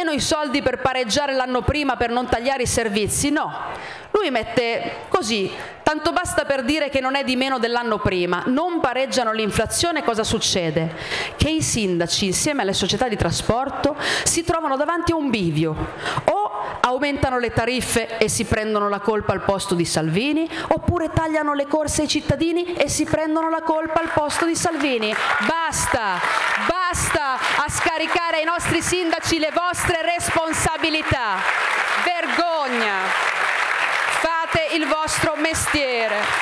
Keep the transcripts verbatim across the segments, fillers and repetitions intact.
almeno i soldi per pareggiare l'anno prima per non tagliare i servizi. No, lui mette così, tanto basta per dire che non è di meno dell'anno prima. Non pareggiano l'inflazione, cosa succede? Che i sindaci insieme alle società di trasporto si trovano davanti a un bivio: o aumentano le tariffe e si prendono la colpa al posto di Salvini, oppure tagliano le corse ai cittadini e si prendono la colpa al posto di Salvini. Basta, basta a scaricare ai nostri sindaci le vostre responsabilità. Vergogna! Fate il vostro mestiere.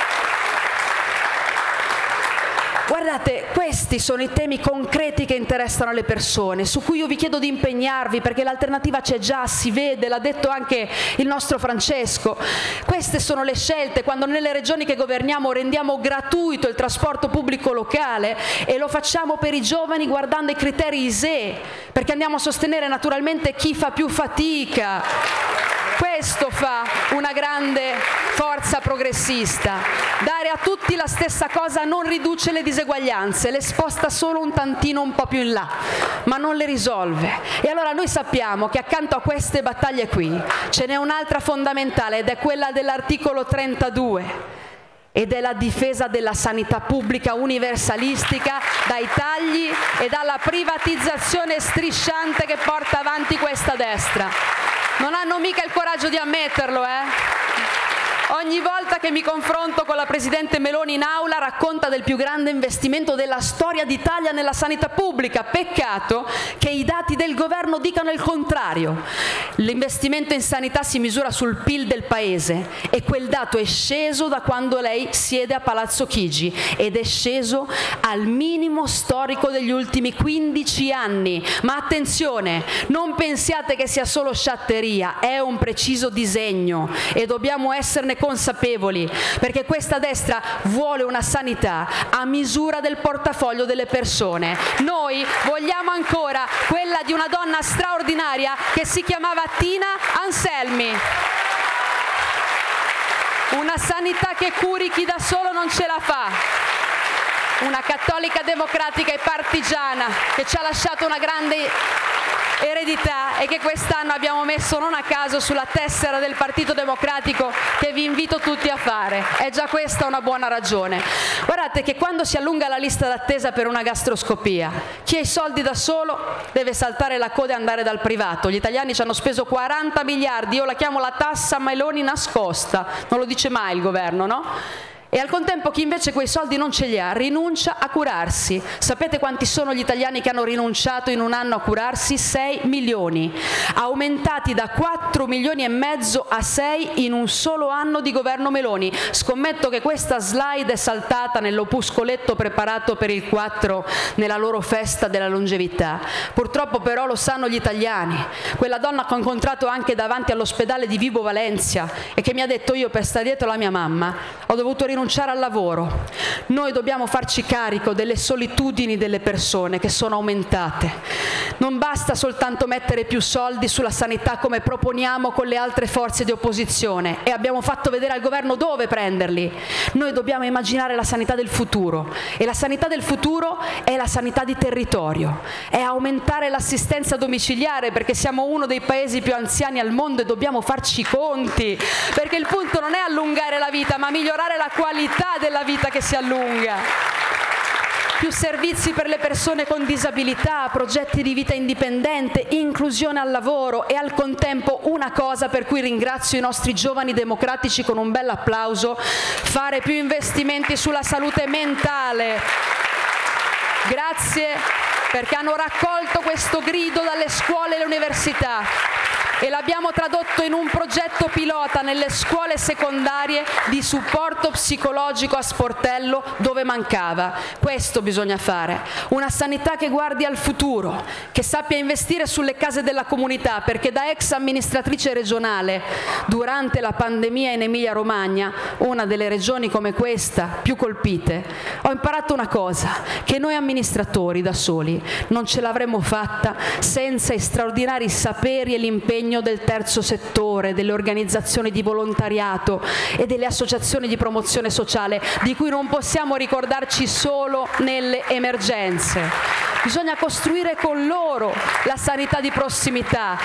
Guardate, questi sono i temi concreti che interessano le persone, su cui io vi chiedo di impegnarvi, perché l'alternativa c'è già, si vede, l'ha detto anche il nostro Francesco. Queste sono le scelte, quando nelle regioni che governiamo rendiamo gratuito il trasporto pubblico locale e lo facciamo per i giovani guardando i criteri I S E E, perché andiamo a sostenere naturalmente chi fa più fatica. Questo fa una grande forza progressista. Dare a tutti la stessa cosa non riduce le diseguaglianze, le sposta solo un tantino un po' più in là, ma non le risolve. E allora noi sappiamo che accanto a queste battaglie qui ce n'è un'altra fondamentale, ed è quella dell'articolo trentadue. Ed è la difesa della sanità pubblica universalistica dai tagli e dalla privatizzazione strisciante che porta avanti questa destra. Non hanno mica il coraggio di ammetterlo, eh? Ogni volta che mi confronto con la Presidente Meloni in aula racconta del più grande investimento della storia d'Italia nella sanità pubblica. Peccato che i dati del governo dicano il contrario. L'investimento in sanità si misura sul P I L del paese e quel dato è sceso da quando lei siede a Palazzo Chigi ed è sceso al minimo storico degli ultimi quindici anni. Ma attenzione, non pensiate che sia solo sciatteria, è un preciso disegno e dobbiamo esserne consapevoli, perché questa destra vuole una sanità a misura del portafoglio delle persone. Noi vogliamo ancora quella di una donna straordinaria che si chiamava Tina Anselmi. Una sanità che curi chi da solo non ce la fa. Una cattolica democratica e partigiana che ci ha lasciato una grande eredità e che quest'anno abbiamo messo non a caso sulla tessera del Partito Democratico, che vi invito tutti a fare. È già questa una buona ragione. Guardate che quando si allunga la lista d'attesa per una gastroscopia, chi ha i soldi da solo deve saltare la coda e andare dal privato. Gli italiani ci hanno speso quaranta miliardi, io la chiamo la tassa Meloni nascosta, non lo dice mai il governo, no? E al contempo chi invece quei soldi non ce li ha rinuncia a curarsi. Sapete quanti sono gli italiani che hanno rinunciato in un anno a curarsi? sei milioni, aumentati da quattro milioni e mezzo a sei in un solo anno di governo Meloni. Scommetto che questa slide è saltata nell'opuscoletto preparato per il quattro nella loro festa della longevità. Purtroppo però lo sanno gli italiani. Quella donna che ho incontrato anche davanti all'ospedale di Vibo Valentia e che mi ha detto: io per stare dietro la mia mamma ho dovuto rinunciare rinunciare al lavoro. Noi dobbiamo farci carico delle solitudini delle persone che sono aumentate. Non basta soltanto mettere più soldi sulla sanità come proponiamo con le altre forze di opposizione e abbiamo fatto vedere al governo dove prenderli. Noi dobbiamo immaginare la sanità del futuro e la sanità del futuro è la sanità di territorio, è aumentare l'assistenza domiciliare, perché siamo uno dei paesi più anziani al mondo e dobbiamo farci i conti, perché il punto non è allungare la vita ma migliorare la qualità della vita che si allunga. Più servizi per le persone con disabilità, progetti di vita indipendente, inclusione al lavoro e al contempo una cosa per cui ringrazio i nostri giovani democratici con un bel applauso: fare più investimenti sulla salute mentale. Grazie perché hanno raccolto questo grido dalle scuole e le università e l'abbiamo tradotto in un progetto pilota nelle scuole secondarie di supporto psicologico a sportello dove mancava. Questo bisogna fare, una sanità che guardi al futuro, che sappia investire sulle case della comunità, perché da ex amministratrice regionale durante la pandemia in Emilia Romagna, una delle regioni come questa più colpite, ho imparato una cosa, che noi amministratori da soli non ce l'avremmo fatta senza i straordinari saperi e l'impegno del terzo settore, delle organizzazioni di volontariato e delle associazioni di promozione sociale, di cui non possiamo ricordarci solo nelle emergenze. Bisogna costruire con loro la sanità di prossimità,